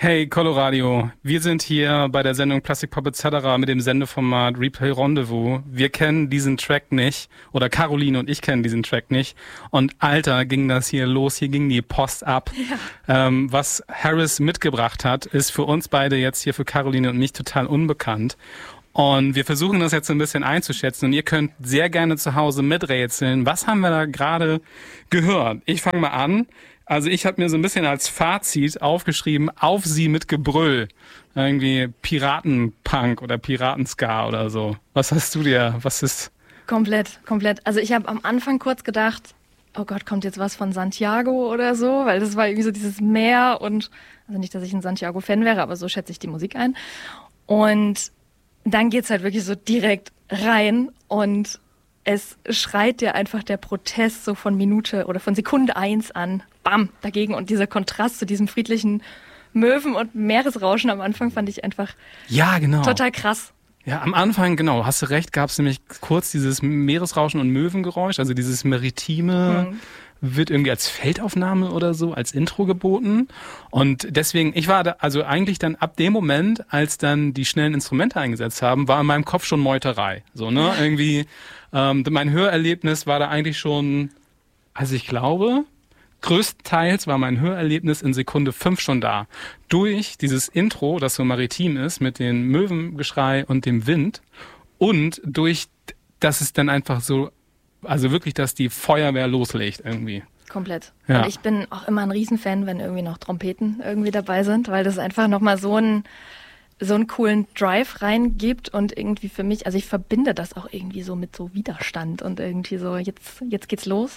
Hey Coloradio, wir sind hier bei der Sendung Plastic Pop etc. mit dem Sendeformat Replay Rendezvous. Wir kennen diesen Track nicht, oder Caroline und ich kennen diesen Track nicht. Und Alter, ging das hier los, hier ging die Post ab. Ja. Was Harris mitgebracht hat, ist für uns beide jetzt hier, für Caroline und mich, total unbekannt. Und wir versuchen das jetzt ein bisschen einzuschätzen und ihr könnt sehr gerne zu Hause miträtseln. Was haben wir da gerade gehört? Ich fange mal an. Also ich habe mir so ein bisschen als Fazit aufgeschrieben, auf sie mit Gebrüll. Irgendwie Piratenpunk oder Piratenska oder so. Was hast du dir, was ist... Komplett. Also ich habe am Anfang kurz gedacht, oh Gott, kommt jetzt was von Santiago oder so? Weil das war irgendwie so dieses Meer und, also nicht, dass ich ein Santiago-Fan wäre, aber so schätze ich die Musik ein. Und dann geht's halt wirklich so direkt rein und es schreit dir einfach der Protest so von Minute oder von Sekunde 1 an, bam, dagegen. Und dieser Kontrast zu diesem friedlichen Möwen- und Meeresrauschen am Anfang fand ich einfach total krass. Ja, am Anfang, genau, hast du recht, gab es nämlich kurz dieses Meeresrauschen und Möwengeräusch, also dieses maritime, wird irgendwie als Feldaufnahme oder so, als Intro geboten. Und deswegen, ich war da, also eigentlich dann ab dem Moment, als dann die schnellen Instrumente eingesetzt haben, war in meinem Kopf schon Meuterei. So, ne, irgendwie, mein Hörerlebnis war da eigentlich schon, also ich glaube, größtenteils war mein Hörerlebnis in Sekunde 5 schon da. Durch dieses Intro, das so maritim ist, mit dem Möwengeschrei und dem Wind und durch, dass es dann einfach so, also wirklich, dass die Feuerwehr loslegt irgendwie. Komplett. Ja. Und ich bin auch immer ein Riesenfan, wenn irgendwie noch Trompeten irgendwie dabei sind, weil das einfach nochmal so einen coolen Drive reingibt und irgendwie für mich, also ich verbinde das auch irgendwie so mit so Widerstand und irgendwie so, jetzt geht's los.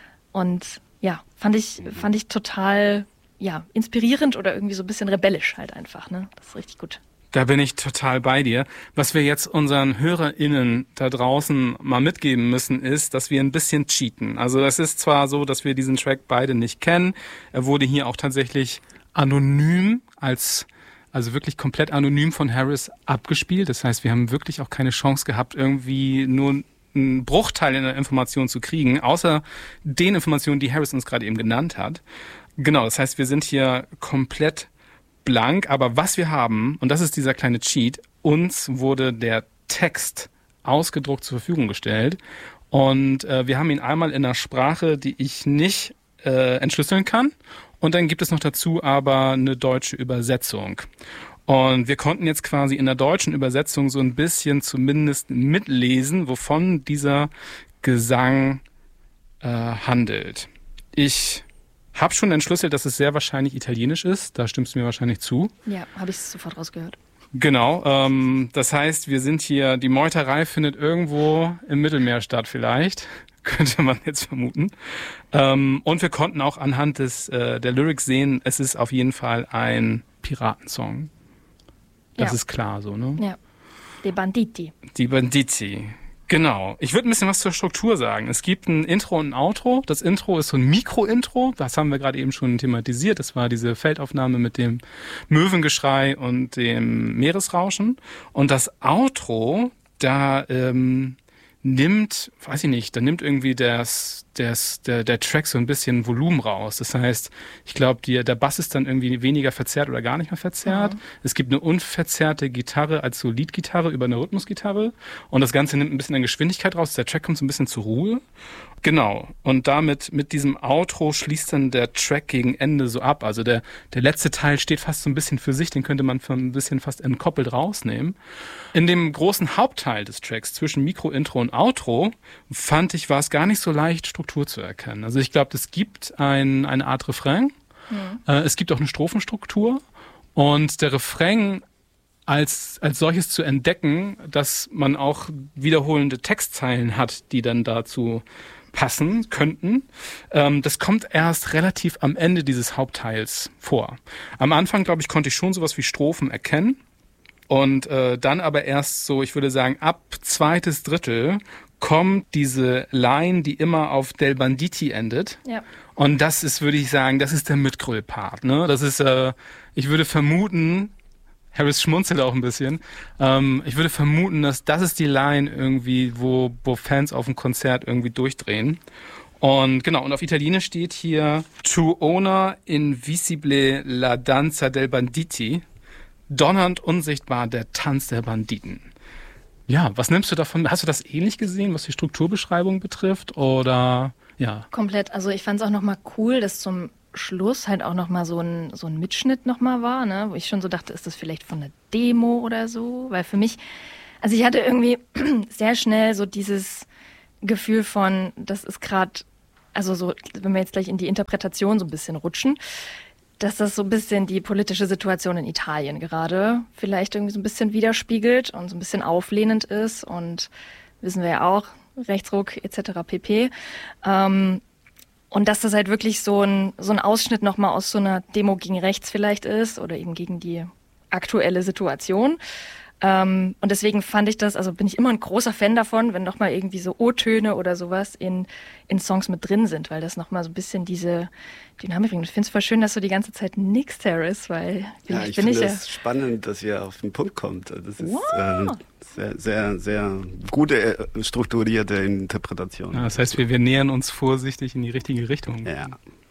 Und ja, fand ich total, ja, inspirierend oder irgendwie so ein bisschen rebellisch halt einfach, ne? Das ist richtig gut. Da bin ich total bei dir. Was wir jetzt unseren HörerInnen da draußen mal mitgeben müssen, ist, dass wir ein bisschen cheaten. Also es ist zwar so, dass wir diesen Track beide nicht kennen. Er wurde hier auch tatsächlich anonym also wirklich komplett anonym von Harris abgespielt. Das heißt, wir haben wirklich auch keine Chance gehabt, irgendwie nur einen Bruchteil in der Information zu kriegen, außer den Informationen, die Harris uns gerade eben genannt hat. Genau, das heißt, wir sind hier komplett blank, aber was wir haben, und das ist dieser kleine Cheat, uns wurde der Text ausgedruckt zur Verfügung gestellt und wir haben ihn einmal in einer Sprache, die ich nicht entschlüsseln kann, und dann gibt es noch dazu aber eine deutsche Übersetzung. Und wir konnten jetzt quasi in der deutschen Übersetzung so ein bisschen zumindest mitlesen, wovon dieser Gesang handelt. Ich habe schon entschlüsselt, dass es sehr wahrscheinlich italienisch ist. Da stimmst du mir wahrscheinlich zu. Ja, habe ich sofort rausgehört. Genau. Das heißt, wir sind hier, die Meuterei findet irgendwo im Mittelmeer statt vielleicht. Könnte man jetzt vermuten. Und wir konnten auch anhand der Lyrics sehen, es ist auf jeden Fall ein Piratensong. Das ist klar so, ne? Ja. Die Banditi. Die Banditi. Genau. Ich würde ein bisschen was zur Struktur sagen. Es gibt ein Intro und ein Outro. Das Intro ist so ein Mikro-Intro. Das haben wir gerade eben schon thematisiert. Das war diese Feldaufnahme mit dem Möwengeschrei und dem Meeresrauschen. Und das Outro, da nimmt irgendwie der Track so ein bisschen Volumen raus. Das heißt, ich glaube, der Bass ist dann irgendwie weniger verzerrt oder gar nicht mehr verzerrt. Mhm. Es gibt eine unverzerrte Gitarre als so Leadgitarre über eine Rhythmusgitarre und das Ganze nimmt ein bisschen an Geschwindigkeit raus. Der Track kommt so ein bisschen zur Ruhe. Genau. Und damit, mit diesem Outro schließt dann der Track gegen Ende so ab. Also der letzte Teil steht fast so ein bisschen für sich, den könnte man für ein bisschen fast entkoppelt rausnehmen. In dem großen Hauptteil des Tracks zwischen Mikro, Intro und Outro fand ich, war es gar nicht so leicht, Struktur zu erkennen. Also ich glaube, es gibt eine Art Refrain, es gibt auch eine Strophenstruktur und der Refrain als solches zu entdecken, dass man auch wiederholende Textzeilen hat, die dann dazu passen könnten. Das kommt erst relativ am Ende dieses Hauptteils vor. Am Anfang, glaube ich, konnte ich schon sowas wie Strophen erkennen. Und dann aber erst so, ich würde sagen, ab zweites Drittel kommt diese Line, die immer auf Del Banditi endet. Ja. Und das ist, würde ich sagen, das ist der Mitgröl-Part. Ne? Das ist, ich würde vermuten, Harris schmunzelt auch ein bisschen, ich würde vermuten, dass das ist die Line irgendwie, wo Fans auf dem Konzert irgendwie durchdrehen. Und genau, und auf Italienisch steht hier Tuona invisible la danza del banditi, donnernd unsichtbar der Tanz der Banditen. Ja, was nimmst du davon? Hast du das ähnlich gesehen, was die Strukturbeschreibung betrifft? Oder ja? Komplett. Also ich fand es auch nochmal cool, dass zum Schluss halt auch nochmal so ein Mitschnitt nochmal war, ne? Wo ich schon so dachte, ist das vielleicht von einer Demo oder so? Weil für mich, also ich hatte irgendwie sehr schnell so dieses Gefühl von, das ist gerade, also so, wenn wir jetzt gleich in die Interpretation so ein bisschen rutschen, dass das so ein bisschen die politische Situation in Italien gerade vielleicht irgendwie so ein bisschen widerspiegelt und so ein bisschen auflehnend ist und wissen wir ja auch, Rechtsruck etc. pp. Und dass das halt wirklich so ein Ausschnitt nochmal aus so einer Demo gegen rechts vielleicht ist oder eben gegen die aktuelle Situation. Und deswegen fand ich das, also bin ich immer ein großer Fan davon, wenn nochmal irgendwie so O-Töne oder sowas in Songs mit drin sind, weil das nochmal so ein bisschen diese Dynamik bringt. Ich finde es voll schön, dass du die ganze Zeit nix, Harris, weil ich finde es spannend, dass ihr auf den Punkt kommt. Das ist sehr, sehr, sehr gute, strukturierte Interpretation. Ja, das heißt, wir nähern uns vorsichtig in die richtige Richtung. Ja.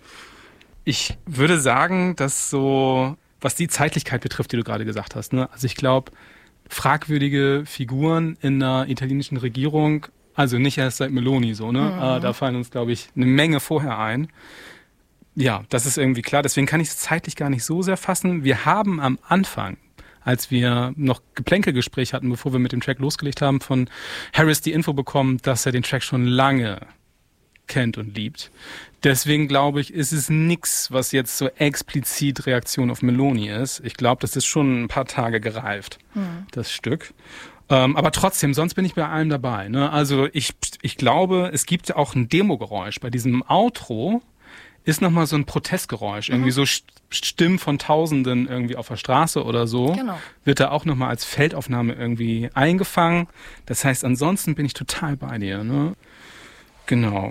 Ich würde sagen, dass so, was die Zeitlichkeit betrifft, die du gerade gesagt hast, ne? Also ich glaube, fragwürdige Figuren in einer italienischen Regierung, also nicht erst seit Meloni so, ne? Da fallen uns, glaube ich, eine Menge vorher ein. Ja, das ist irgendwie klar. Deswegen kann ich es zeitlich gar nicht so sehr fassen. Wir haben am Anfang, als wir noch Geplänkelgespräch hatten, bevor wir mit dem Track losgelegt haben, von Harris die Info bekommen, dass er den Track schon lange kennt und liebt. Deswegen glaube ich, ist es nix, was jetzt so explizit Reaktion auf Meloni ist. Ich glaube, das ist schon ein paar Tage gereift, das Stück. Aber trotzdem, sonst bin ich bei allem dabei. Ne? Also ich glaube, es gibt auch ein Demogeräusch. Bei diesem Outro ist nochmal so ein Protestgeräusch. Irgendwie so Stimmen von Tausenden irgendwie auf der Straße oder so. Genau. Wird da auch nochmal als Feldaufnahme irgendwie eingefangen. Das heißt, ansonsten bin ich total bei dir. Ne? Genau.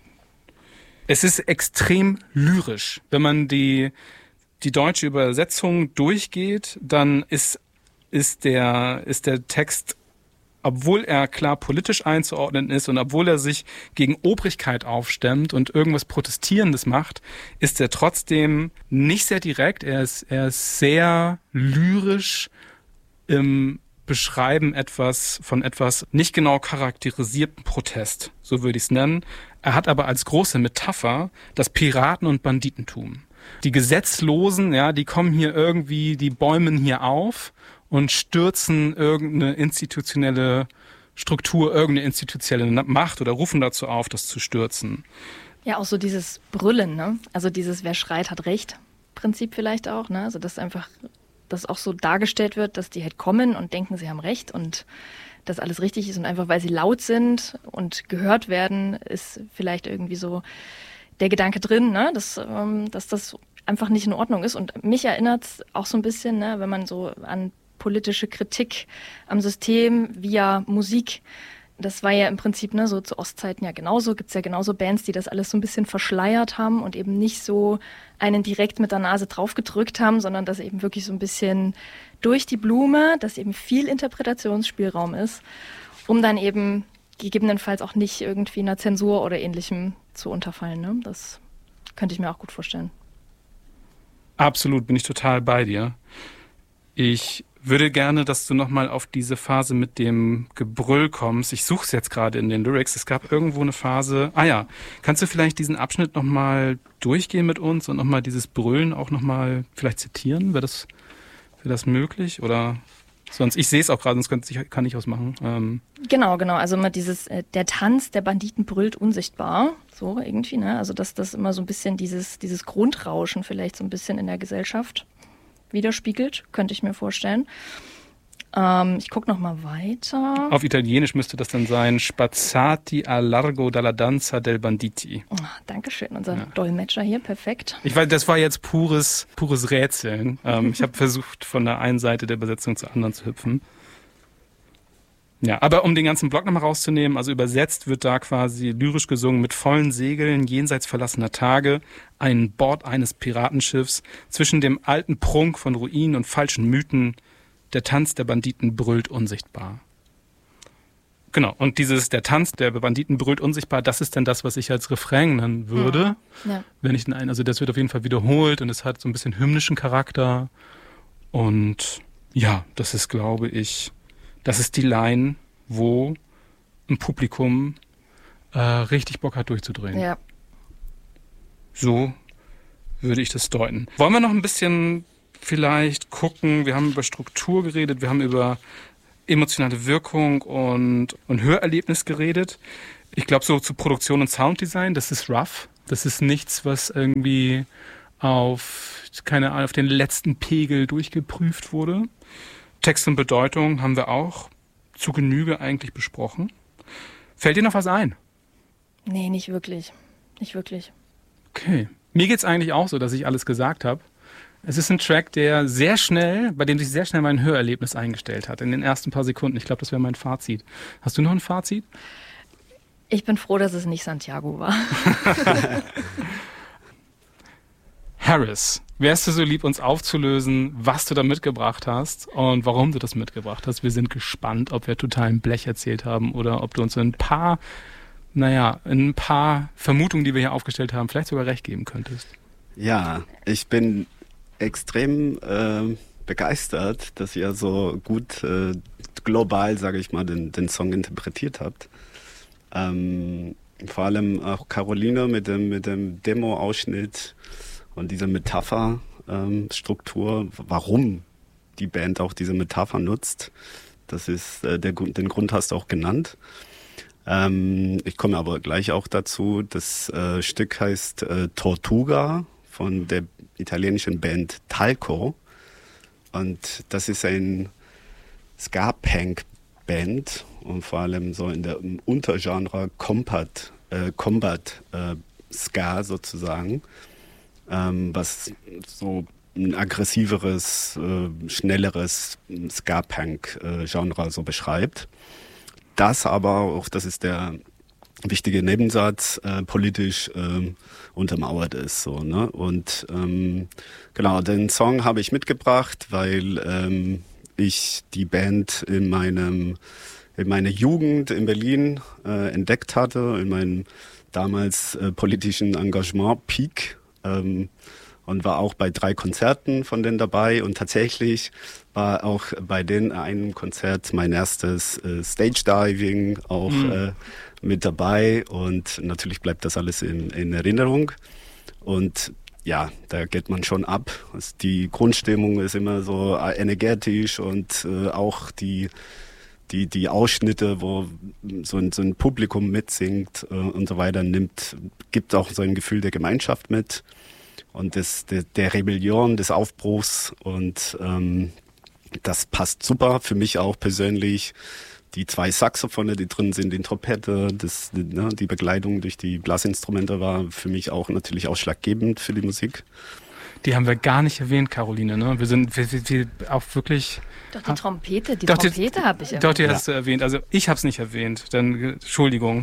Es ist extrem lyrisch. Wenn man die deutsche Übersetzung durchgeht, dann ist der Text, obwohl er klar politisch einzuordnen ist und obwohl er sich gegen Obrigkeit aufstemmt und irgendwas Protestierendes macht, ist er trotzdem nicht sehr direkt. Er ist sehr lyrisch im Beschreiben von etwas nicht genau charakterisierten Protest, so würde ich es nennen. Er hat aber als große Metapher das Piraten- und Banditentum. Die Gesetzlosen, ja, die kommen hier irgendwie, die bäumen hier auf und stürzen irgendeine institutionelle Struktur, irgendeine institutionelle Macht oder rufen dazu auf, das zu stürzen. Ja, auch so dieses Brüllen, ne? Also dieses wer schreit, hat Recht Prinzip vielleicht auch, ne? Also dass einfach das auch so dargestellt wird, dass die halt kommen und denken, sie haben Recht und dass alles richtig ist und einfach weil sie laut sind und gehört werden, ist vielleicht irgendwie so der Gedanke drin, ne? Dass das einfach nicht in Ordnung ist. Und mich erinnert es auch so ein bisschen, ne, wenn man so an politische Kritik am System via Musik, das war ja im Prinzip, ne, so zu Ostzeiten ja genauso, gibt's ja genauso Bands, die das alles so ein bisschen verschleiert haben und eben nicht so einen direkt mit der Nase draufgedrückt haben, sondern das eben wirklich so ein bisschen durch die Blume, dass eben viel Interpretationsspielraum ist, um dann eben gegebenenfalls auch nicht irgendwie einer Zensur oder Ähnlichem zu unterfallen. Ne? Das könnte ich mir auch gut vorstellen. Absolut, bin ich total bei dir. Ich würde gerne, dass du nochmal auf diese Phase mit dem Gebrüll kommst. Ich suche es jetzt gerade in den Lyrics. Es gab irgendwo eine Phase. Kannst du vielleicht diesen Abschnitt nochmal durchgehen mit uns und nochmal dieses Brüllen auch nochmal vielleicht zitieren? Wäre das möglich? Oder sonst, ich sehe es auch gerade, sonst kann ich was machen. Genau. Also immer dieses, der Tanz der Banditen brüllt unsichtbar. So irgendwie, ne? Also dass das immer so ein bisschen dieses Grundrauschen vielleicht so ein bisschen in der Gesellschaft widerspiegelt, könnte ich mir vorstellen. Ich gucke noch mal weiter. Auf Italienisch müsste das dann sein Spazzati a largo dalla danza del banditi. Oh, Dankeschön, unser Dolmetscher hier, perfekt. Ich weiß, das war jetzt pures Rätseln. Ich habe versucht, von der einen Seite der Übersetzung zur anderen zu hüpfen. Ja, aber um den ganzen Block nochmal rauszunehmen, also übersetzt wird da quasi lyrisch gesungen: mit vollen Segeln, jenseits verlassener Tage, an Bord eines Piratenschiffs, zwischen dem alten Prunk von Ruinen und falschen Mythen, der Tanz der Banditen brüllt unsichtbar. Genau, und der Tanz der Banditen brüllt unsichtbar, das ist dann das, was ich als Refrain nennen würde. Ja. Wenn ich also das wird auf jeden Fall wiederholt und es hat so ein bisschen hymnischen Charakter. Und ja, das ist, glaube ich, das ist die Line, wo ein Publikum richtig Bock hat, durchzudrehen. Ja. So würde ich das deuten. Wollen wir noch ein bisschen vielleicht gucken, wir haben über Struktur geredet, wir haben über emotionale Wirkung und Hörerlebnis geredet. Ich glaube, so zu Produktion und Sounddesign, das ist rough. Das ist nichts, was irgendwie auf den letzten Pegel durchgeprüft wurde. Text und Bedeutung haben wir auch zu Genüge eigentlich besprochen. Fällt dir noch was ein? Nee, nicht wirklich. Nicht wirklich. Okay. Mir geht's eigentlich auch so, dass ich alles gesagt habe. Es ist ein Track, bei dem sich sehr schnell mein Hörerlebnis eingestellt hat, in den ersten paar Sekunden. Ich glaube, das wäre mein Fazit. Hast du noch ein Fazit? Ich bin froh, dass es nicht Santiago war. Harris, wärst du so lieb, uns aufzulösen, was du da mitgebracht hast und warum du das mitgebracht hast? Wir sind gespannt, ob wir totalen Blech erzählt haben oder ob du uns in ein paar Vermutungen, die wir hier aufgestellt haben, vielleicht sogar recht geben könntest. Ja, ich bin extrem begeistert, dass ihr so gut global, sage ich mal, den Song interpretiert habt. Vor allem auch Caroline mit dem Demo-Ausschnitt und dieser Metapher-Struktur, warum die Band auch diese Metapher nutzt. Das ist den Grund hast du auch genannt. Ich komme aber gleich auch dazu. Das Stück heißt Tortuga von der italienischen Band Talco. Und das ist ein Ska-Punk-Band und vor allem so im Untergenre Combat Ska sozusagen, was so ein aggressiveres, schnelleres Ska-Punk-Genre so beschreibt. Das aber auch, das ist der wichtige Nebensatz, politisch untermauert ist. So, ne? Und genau, den Song habe ich mitgebracht, weil ich die Band in meiner Jugend in Berlin entdeckt hatte, in meinem damals politischen Engagement Peak, und war auch bei 3 Konzerten von denen dabei und tatsächlich war auch bei einem Konzert mein erstes Stage Diving auch mit dabei und natürlich bleibt das alles in Erinnerung und ja, da geht man schon ab. Also die Grundstimmung ist immer so energetisch und auch die Ausschnitte, wo so ein Publikum mitsingt und so weiter, gibt auch so ein Gefühl der Gemeinschaft mit und der Rebellion, des Aufbruchs und das passt super für mich auch persönlich. Die 2 Saxophone, die drin sind, die Trompete, die Begleitung durch die Blasinstrumente war für mich auch natürlich ausschlaggebend für die Musik. Die haben wir gar nicht erwähnt, Caroline. Ne? Wir auch wirklich... Doch, die Trompete habe ich erwähnt. Doch, die hast du erwähnt. Also ich habe es nicht erwähnt. Dann Entschuldigung.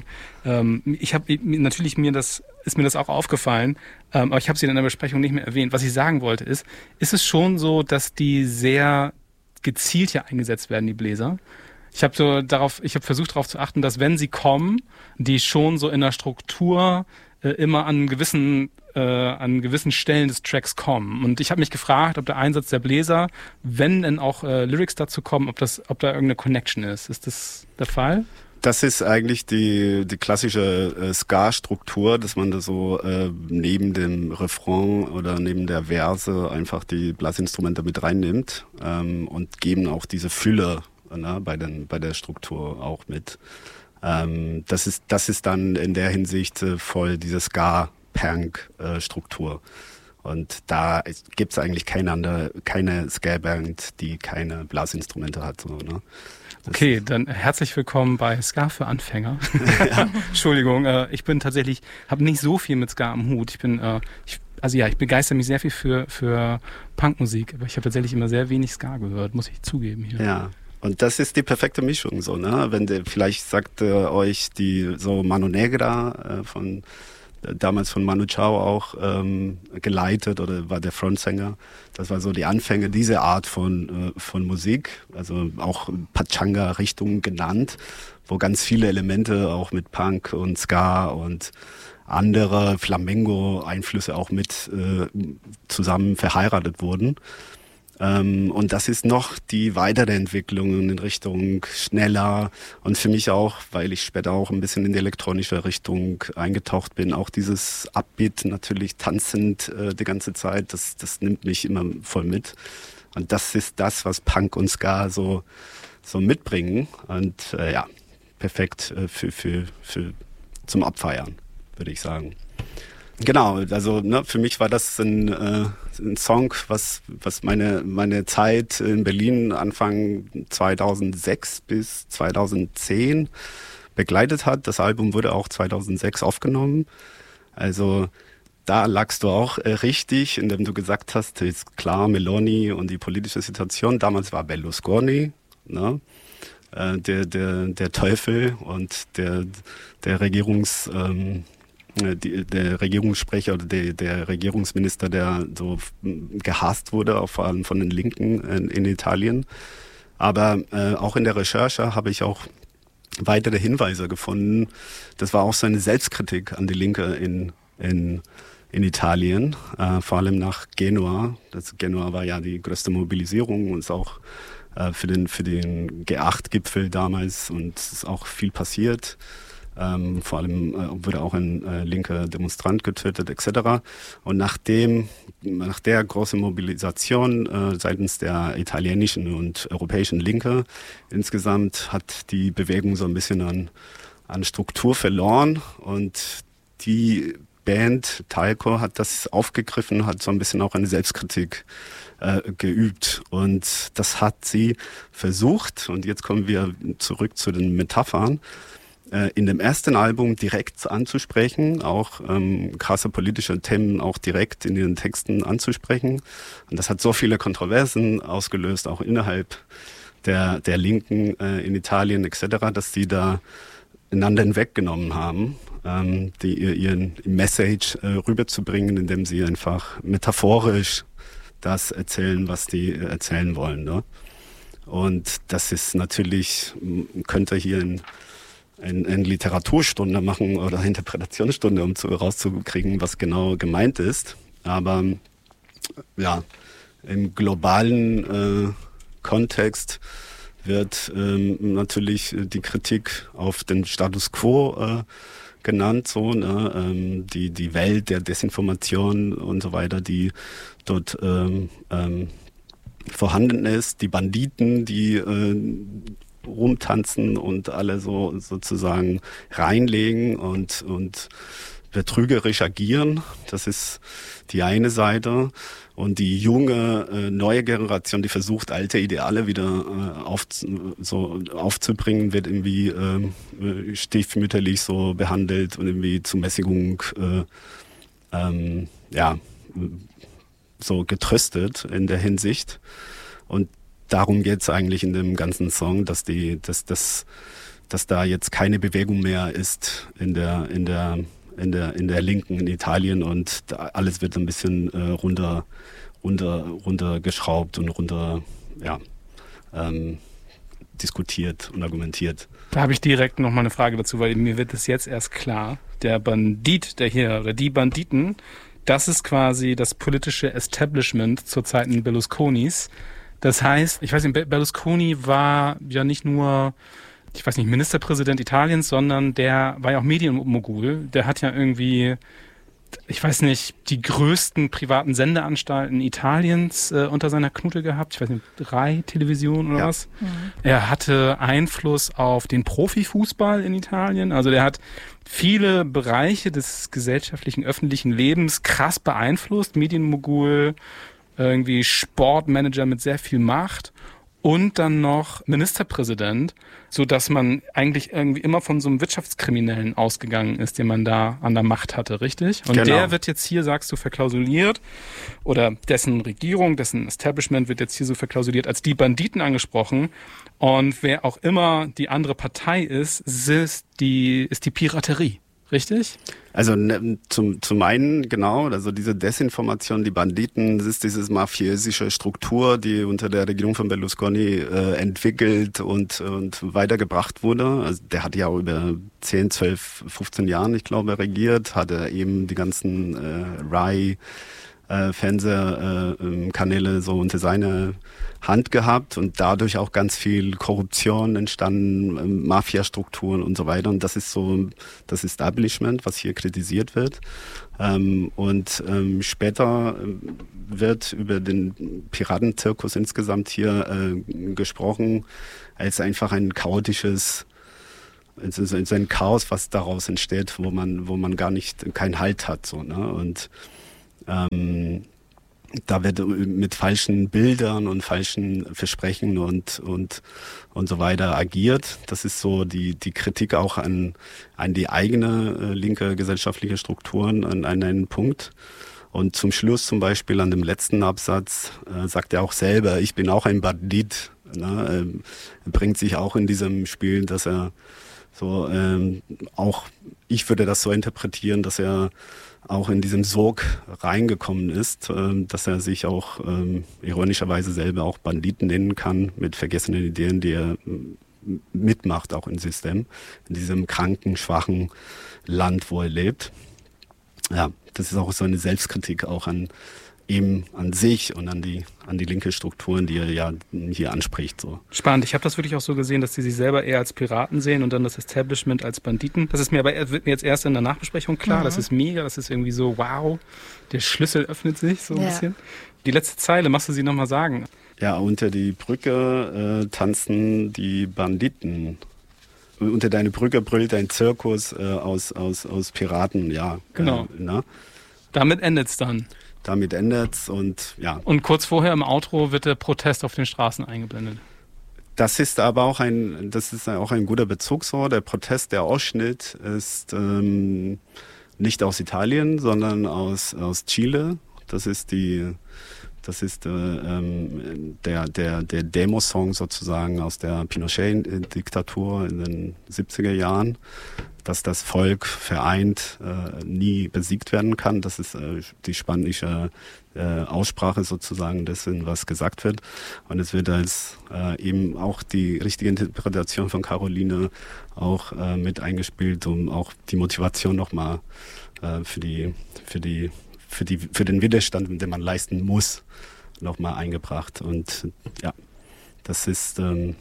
Ist mir das auch aufgefallen, aber ich habe sie in der Besprechung nicht mehr erwähnt. Was ich sagen wollte ist es schon so, dass die sehr gezielt hier eingesetzt werden, die Bläser? Ich habe versucht darauf zu achten, dass wenn sie kommen, die schon so in der Struktur immer an gewissen Stellen des Tracks kommen. Und ich habe mich gefragt, ob der Einsatz der Bläser, wenn denn auch Lyrics dazu kommen, ob da irgendeine Connection ist. Ist das der Fall? Das ist eigentlich die klassische Ska-Struktur, dass man da so neben dem Refrain oder neben der Verse einfach die Blasinstrumente mit reinnimmt und geben auch diese Fülle bei der Struktur auch mit. Das ist dann in der Hinsicht voll diese Ska-Punk-Struktur. Und da gibt's eigentlich keine Ska-Band, die keine Blasinstrumente hat. So, ne? Okay, dann herzlich willkommen bei Ska für Anfänger. Ja. Entschuldigung, ich habe nicht so viel mit Ska am Hut. Ich begeistere mich sehr viel für Punkmusik, aber ich habe tatsächlich immer sehr wenig Ska gehört, muss ich zugeben hier. Ja. Und das ist die perfekte Mischung, so, ne? Vielleicht sagt euch die so Mano Negra von damals von Manu Chao auch geleitet oder war der Frontsänger. Das war so die Anfänge dieser Art von Musik, also auch Pachanga-Richtung genannt, wo ganz viele Elemente auch mit Punk und Ska und andere Flamengo-Einflüsse auch mit zusammen verheiratet wurden. Und das ist noch die weitere Entwicklung in Richtung schneller und für mich auch, weil ich später auch ein bisschen in die elektronische Richtung eingetaucht bin, auch dieses Upbeat natürlich tanzend die ganze Zeit, das nimmt mich immer voll mit. Und das ist das, was Punk und Ska so mitbringen und ja, perfekt für zum Abfeiern, würde ich sagen. Genau, also für mich war das ein Song, was meine Zeit in Berlin Anfang 2006 bis 2010 begleitet hat. Das Album wurde auch 2006 aufgenommen. Also da lagst du auch richtig, indem du gesagt hast, ist klar, Meloni und die politische Situation. Damals war Berlusconi, ne? Der Teufel und der Regierungssprecher oder der Regierungsminister, der so gehasst wurde, vor allem von den Linken in Italien. Aber auch in der Recherche habe ich auch weitere Hinweise gefunden. Das war auch so eine Selbstkritik an die Linke in Italien, vor allem nach Genua. Genua war ja die größte Mobilisierung und ist auch für den G8-Gipfel damals und es ist auch viel passiert. Vor allem wurde auch ein linker Demonstrant getötet etc. Und nach der großen Mobilisation seitens der italienischen und europäischen Linke insgesamt hat die Bewegung so ein bisschen an Struktur verloren und die Band Talco hat das aufgegriffen, hat so ein bisschen auch eine Selbstkritik geübt und das hat sie versucht und jetzt kommen wir zurück zu den Metaphern, in dem ersten Album direkt anzusprechen, auch krasse politische Themen auch direkt in ihren Texten anzusprechen. Und das hat so viele Kontroversen ausgelöst, auch innerhalb der Linken in Italien etc., dass die da einander hinweggenommen haben, ihren Message rüberzubringen, indem sie einfach metaphorisch das erzählen, was die erzählen wollen. Ne? Und das ist natürlich, könnte hier eine Literaturstunde machen oder Interpretationsstunde, um rauszukriegen, was genau gemeint ist. Aber ja, im globalen Kontext wird natürlich die Kritik auf den Status quo genannt, so, ne? Die Welt der Desinformation und so weiter, die dort vorhanden ist, die Banditen, die rumtanzen und alle so sozusagen reinlegen und betrügerisch agieren. Das ist die eine Seite. Und die junge, neue Generation, die versucht, alte Ideale wieder aufzubringen, wird irgendwie stiefmütterlich so behandelt und irgendwie zur Mäßigung so getröstet in der Hinsicht. Und darum geht's eigentlich in dem ganzen Song, dass da jetzt keine Bewegung mehr ist in der Linken in Italien und alles wird ein bisschen runtergeschraubt und diskutiert und argumentiert. Da habe ich direkt noch mal eine Frage dazu, weil mir wird es jetzt erst klar. Der Bandit, die Banditen, das ist quasi das politische Establishment zur Zeiten Berlusconis. Das heißt, ich weiß nicht, Berlusconi war ja nicht nur, ich weiß nicht, Ministerpräsident Italiens, sondern der war ja auch Medienmogul. Der hat ja irgendwie, ich weiß nicht, die größten privaten Sendeanstalten Italiens unter seiner Knute gehabt. Ich weiß nicht, Rai Television oder was. Mhm. Er hatte Einfluss auf den Profifußball in Italien. Also der hat viele Bereiche des gesellschaftlichen, öffentlichen Lebens krass beeinflusst. Medienmogul, irgendwie Sportmanager mit sehr viel Macht. Und dann noch Ministerpräsident, so dass man eigentlich irgendwie immer von so einem Wirtschaftskriminellen ausgegangen ist, den man da an der Macht hatte, richtig? Und genau. Der wird jetzt hier, sagst du, verklausuliert oder dessen Regierung, dessen Establishment wird jetzt hier so verklausuliert als die Banditen angesprochen. Und wer auch immer die andere Partei ist die Piraterie. Richtig? Also zum einen, genau, also diese Desinformation, die Banditen, das ist diese mafiösische Struktur, die unter der Regierung von Berlusconi entwickelt und weitergebracht wurde. Also der hat ja über 10, 12, 15 Jahren, ich glaube, regiert, hatte eben die ganzen Rai Fernsehkanäle so unter seine Hand gehabt und dadurch auch ganz viel Korruption entstanden, Mafiastrukturen und so weiter. Und das ist so das Establishment, was hier kritisiert wird. Später wird über den Piratenzirkus insgesamt hier gesprochen als einfach ein chaotisches, es ist ein Chaos, was daraus entsteht, wo man gar nicht keinen Halt hat, so, ne? Und da wird mit falschen Bildern und falschen Versprechen und so weiter agiert. Das ist so die Kritik auch an die eigene linke gesellschaftliche Strukturen an einen Punkt. Und zum Schluss zum Beispiel an dem letzten Absatz sagt er auch selber, ich bin auch ein Bandit. Ne? Er bringt sich auch in diesem Spiel, dass er so auch, ich würde das so interpretieren, dass er auch in diesem Sog reingekommen ist, dass er sich auch ironischerweise selber auch Banditen nennen kann mit vergessenen Ideen, die er mitmacht, auch im System, in diesem kranken, schwachen Land, wo er lebt. Ja, das ist auch so eine Selbstkritik auch an ihm, an sich und an die linke Strukturen, die er ja hier anspricht. So. Spannend. Ich habe das wirklich auch so gesehen, dass sie sich selber eher als Piraten sehen und dann das Establishment als Banditen. Das ist mir aber wird mir jetzt erst in der Nachbesprechung klar. Das ist mega. Das ist irgendwie so, wow, der Schlüssel öffnet sich so ein bisschen. Die letzte Zeile, machst du sie nochmal sagen? Ja, unter die Brücke tanzen die Banditen. Unter deine Brücke brüllt ein Zirkus aus Piraten, ja. Genau. Damit endet's dann. Damit endet's und ja. Und kurz vorher im Outro wird der Protest auf den Straßen eingeblendet. Das ist aber auch ein guter Bezug so. Der Protest, der Ausschnitt ist nicht aus Italien, sondern aus Chile. Das ist der Demo-Song sozusagen aus der Pinochet-Diktatur in den 70er Jahren, dass das Volk vereint nie besiegt werden kann. Das ist die spanische Aussprache sozusagen dessen, was gesagt wird. Und es wird als eben auch die richtige Interpretation von Caroline auch mit eingespielt, um auch die Motivation nochmal für den Widerstand, den man leisten muss, nochmal eingebracht. Und ja, das ist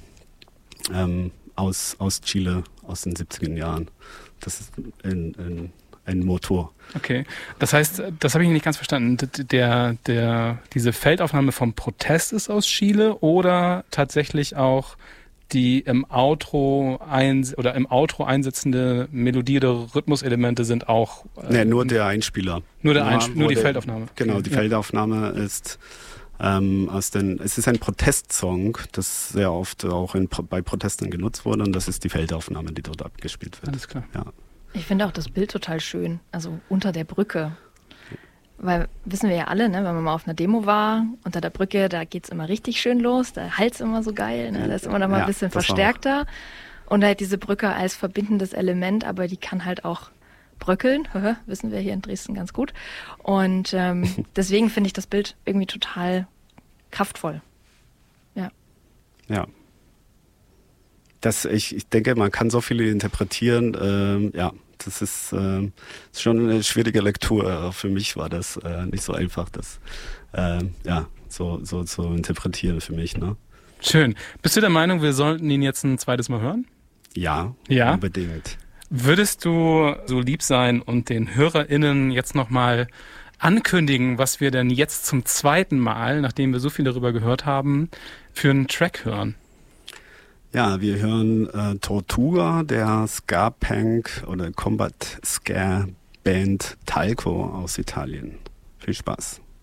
aus Chile, aus den 70er Jahren. Das ist ein Motor. Okay, das heißt, das habe ich nicht ganz verstanden. Diese Feldaufnahme vom Protest ist aus Chile oder tatsächlich auch die im Outro einsetzende Melodie oder Rhythmuselemente sind auch... nur der Einspieler. Nur die Feldaufnahme. Genau, die Feldaufnahme ist es ist ein Protestsong, das sehr oft auch bei Protesten genutzt wurde und das ist die Feldaufnahme, die dort abgespielt wird. Alles klar. Ja. Ich finde auch das Bild total schön, also unter der Brücke. Weil, wissen wir ja alle, ne, wenn man mal auf einer Demo war, unter der Brücke, da geht's immer richtig schön los, da hallt's immer so geil, ne, da ist immer noch mal ein bisschen verstärkter. Und halt diese Brücke als verbindendes Element, aber die kann halt auch bröckeln, wissen wir hier in Dresden ganz gut. Und deswegen finde ich das Bild irgendwie total kraftvoll. Ja. Ja. Ich denke, man kann so viele interpretieren, das ist schon eine schwierige Lektur. Für mich war das nicht so einfach, das so zu interpretieren für mich. Ne? Schön. Bist du der Meinung, wir sollten ihn jetzt ein zweites Mal hören? Ja, unbedingt. Würdest du so lieb sein und den HörerInnen jetzt nochmal ankündigen, was wir denn jetzt zum zweiten Mal, nachdem wir so viel darüber gehört haben, für einen Track hören? Ja, wir hören Tortura der Ska-Punk oder Combat Ska Band Talco aus Italien. Viel Spaß.